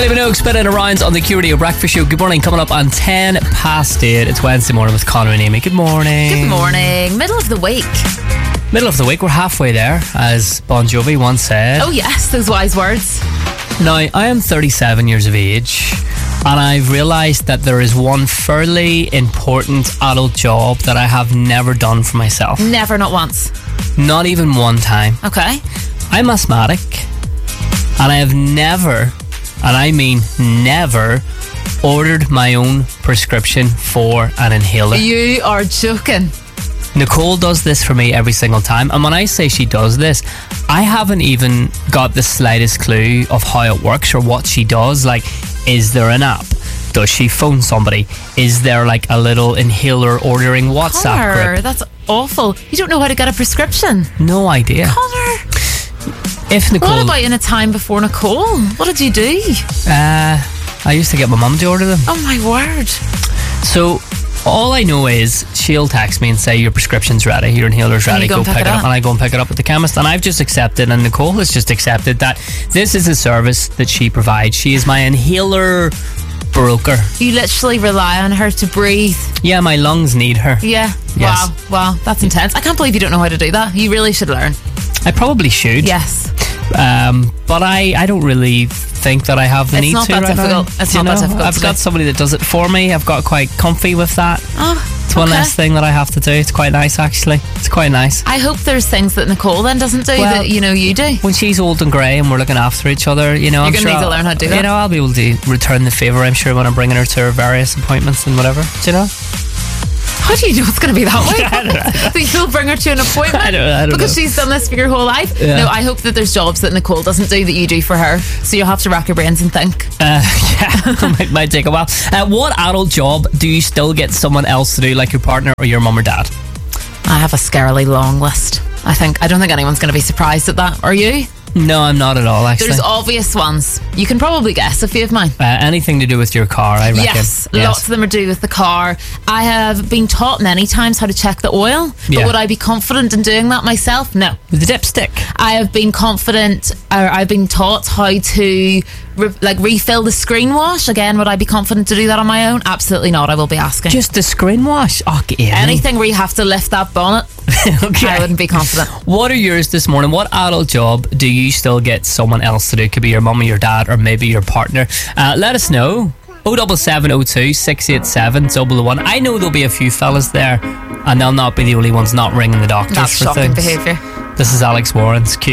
Kylie Minogue spinning around on the Q Radio Breakfast Show. Good morning, coming up on 10 past 8. It's Wednesday morning with Connor and Amy. Good morning. Good morning. Middle of the week. Middle of the week, we're halfway there, as Bon Jovi once said. Oh yes, those wise words. Now, I am 37 years of age, and I've realised that there is one fairly important adult job that I have never done for myself. Never, not once. Not even one time. Okay. I'm asthmatic, and I have never, and I mean never, ordered my own prescription for an inhaler. You are joking. Nicole does this for me every single time, and when I say she does this, I haven't even got the slightest clue of how it works or what she does. Like, is there an app? Does she phone somebody? Is there like a little inhaler ordering WhatsApp Connor, group? that's awful. You don't know how to get a prescription. No idea. Connor, If Nicole, what about in a time before Nicole? What did you do? I used to get my mum to order them. Oh my word. So all I know is she'll text me and say your prescription's ready, your inhaler's ready, go and pick it up. and I go and pick it up at the chemist, and I've just accepted, and Nicole has just accepted that this is a service that she provides. She is my inhaler broker. You literally rely on her to breathe. Yeah, my lungs need her. Yeah. Yes. Wow, that's intense. I can't believe you don't know how to do that. You really should learn. I probably should. Yes. But I don't really think that I have the It's need not to that right difficult. now. It's Do you not that know? difficult I've to got do. somebody that does it for me. I've got quite comfy with that. Oh, It's one okay. less thing that I have to do. It's quite nice, actually. It's quite nice. I hope there's things that Nicole then doesn't do Well, that you do. When she's old and grey and we're looking after each other, You're I'm gonna sure need to I'll- learn how to do that. I'll be able to return the favour, I'm sure, when I'm bringing her to her various appointments and whatever. Do you know? How do you know it's going to be that way? I don't know. That you'll bring her to an appointment I don't because know. she's done this for your whole life? Yeah. No, I hope that there's jobs that Nicole doesn't do that you do for her. So you'll have to rack your brains and think. Yeah, might take a while. What adult job do you still get someone else to do, like your partner or your mum or dad? I have a scarily long list. I don't think anyone's going to be surprised at that. Are you? No, I'm not at all, actually. There's obvious ones. You can probably guess a few of mine. Anything to do with your car, I reckon. Yes, lots of them are to do with the car. I have been taught many times how to check the oil, but Yeah. would I be confident in doing that myself? No. The dipstick. I have been I've been taught how to refill the screen wash. Again, would I be confident to do that on my own? Absolutely not. I will be asking. Just the screen wash? Oh, yeah. Anything where you have to lift that bonnet, Okay. I wouldn't be confident. What are yours this morning? What adult job do you still get someone else to do? Could be your mum or your dad or maybe your partner. Let us know. 07702 687 001. I know there'll be a few fellas there, and they'll not be the only ones not ringing the doctors That's for shocking things. behaviour. This is Alex Warren's Q.